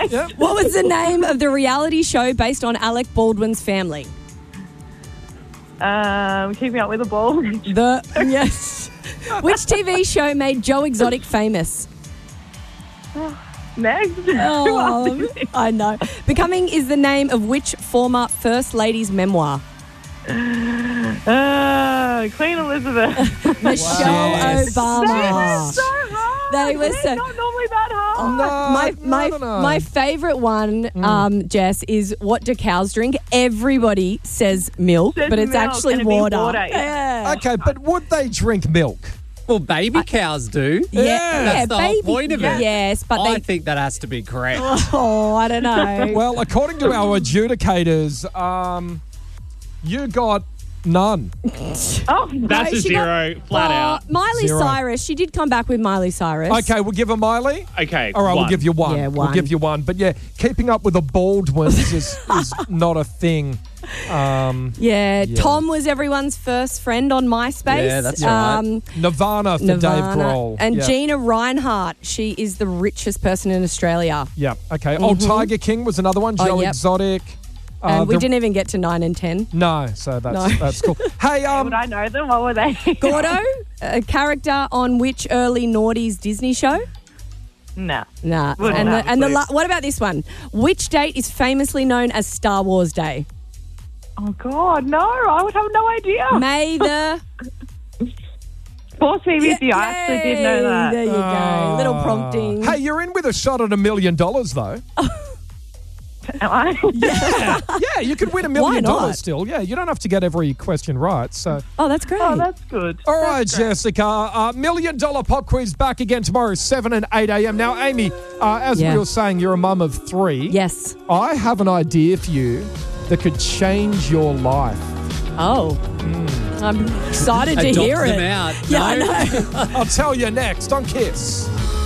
Yep. What was the name of the reality show based on Alec Baldwin's family? Keeping Up with the Ball. Yes. Which TV show made Joe Exotic famous? Next. Oh, I know. Becoming is the name of which former First Lady's memoir? Queen Elizabeth. Michelle Yes. Obama. That is so hard. They were It's so- not normally that hard. No. My favourite one, Jess, is what do cows drink? Everybody says milk, Says but it's milk, actually and it'd be water. water, Yeah. Okay, but would they drink milk? Well, baby cows do. Yeah, That's the whole baby. point of it. Yes, but I they. think that has to be correct. Oh, I don't know. Well, according to our adjudicators, you got none. Oh, That's a she got- zero, flat out. Miley Zero. Cyrus. She did come back with Miley Cyrus. Okay, we'll give her Miley. Okay. All right, we'll give you one. Yeah, We'll one. give you one. But yeah, keeping up with the Baldwins is not a thing. Yeah, Tom was everyone's first friend on MySpace. Yeah, that's right. Nirvana for Dave Grohl. And yeah. Gina Reinhart. She is the richest person in Australia. Yeah, okay. Old Tiger King was another one. Oh, Joe yep. Exotic. And we didn't even get to 9 and 10. No, so that's cool. Hey, would I know them? What were they? Gordo, a character on which early noughties Disney show? Nah. Nah. Wouldn't And have a the clue. what about this one? Which date is famously known as Star Wars Day? Oh, God, no. I would have no idea. May the... Sports BBC, I actually did know that. There you go. Little prompting. Hey, you're in with a shot at $1 million, though. Am I? Yeah, you could win $1 Why million not? still. Yeah, you don't have to get every question right. So, Oh, that's great. Oh, that's good. all right, That's great. Jessica, $1 million pop quiz back again tomorrow, 7 and 8 a.m. Now, Amy, as Yeah. we were saying, you're a mum of 3. Yes. I have an idea for you that could change your life. Oh. I'm excited to Adopt hear them it. out. Yeah, No? I know. I'll tell you next on Kiss.